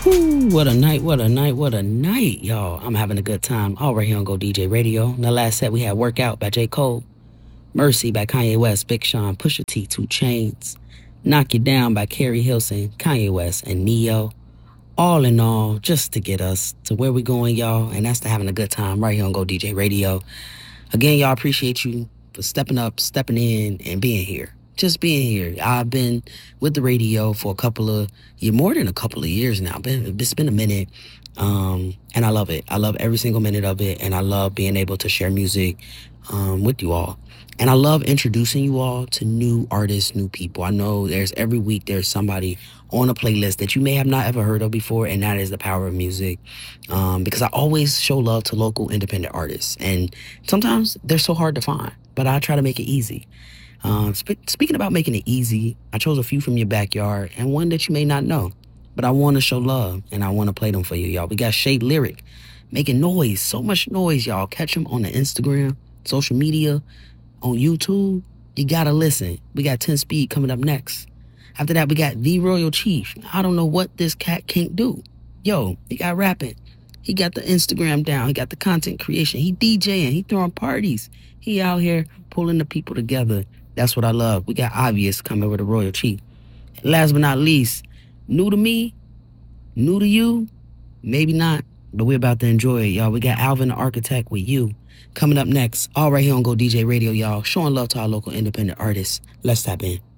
Whew, what a night, what a night, what a night, y'all. I'm having a good time. All right here on Go DJ Radio. In the last set, we had Workout by J. Cole, Mercy by Kanye West, Big Sean, Pusha T, 2 Chainz, Knock You Down by Carrie Hilson, Kanye West, and Neo. All in all, just to get us to where we're going, y'all, and that's to having a good time right here on Go DJ Radio. Again, y'all, appreciate you for stepping up, stepping in, and being here. Just being here. I've been with the radio for more than a couple of years now. It's been a minute, and I love it. I love every single minute of it, and I love being able to share music with you all. And I love introducing you all to new artists, new people. I know every week there's somebody on a playlist that you may have not ever heard of before, and that is the power of music. Because I always show love to local independent artists, and sometimes they're so hard to find, but I try to make it easy. Speaking about making it easy, I chose a few from your backyard and one that you may not know, but I want to show love and I want to play them for you, y'all. We got Shade Lyric making noise, so much noise, y'all. Catch him on the Instagram, social media, on YouTube. You gotta listen. We got 10 Speed coming up next. After that, we got The Royal Chief. I don't know what this cat can't do. Yo, he got rapping. He got the Instagram down. He got the content creation. He DJing. He throwing parties. He out here pulling the people together. That's what I love. We got Obvious coming with the Royal Chief. Last but not least, new to me, new to you, maybe not, but we're about to enjoy it, y'all. We got Alvin the Architect with You coming up next. All right here on Go DJ Radio, y'all. Showing love to our local independent artists. Let's tap in.